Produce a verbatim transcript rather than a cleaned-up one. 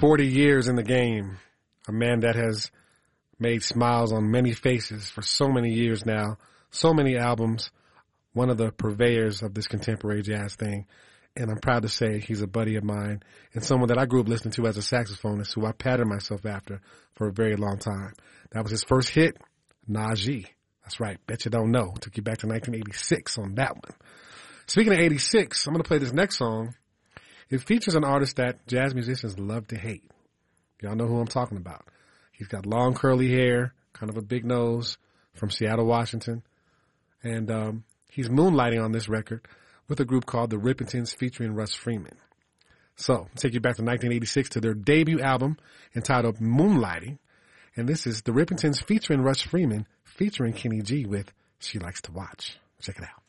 forty years in the game, a man that has made smiles on many faces for so many years now, so many albums, one of the purveyors of this contemporary jazz thing. And I'm proud to say he's a buddy of mine and someone that I grew up listening to as a saxophonist who I patterned myself after for a very long time. That was his first hit, Najee. That's right. Bet you don't know. Took you back to nineteen eighty-six on that one. Speaking of eighty-six, I'm going to play this next song. It features an artist that jazz musicians love to hate. Y'all know who I'm talking about. He's got long curly hair, kind of a big nose, from Seattle, Washington. And um, he's moonlighting on this record with a group called the Rippingtons featuring Russ Freeman. So, I'll take you back to nineteen eighty-six to their debut album entitled Moonlighting. And this is the Rippingtons featuring Russ Freeman featuring Kenny G with She Likes to Watch. Check it out.